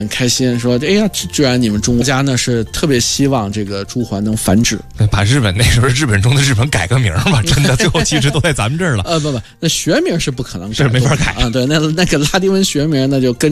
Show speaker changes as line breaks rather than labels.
很开心，说哎呀，居然你们中国家呢是特别希望这个朱鹮能繁殖，
把日本那时候日本中的日本改个名吧，真的最后其实都在咱们这儿了。
不，那学名是不可能改，
是没法改
啊。对，那个拉丁文学名那就跟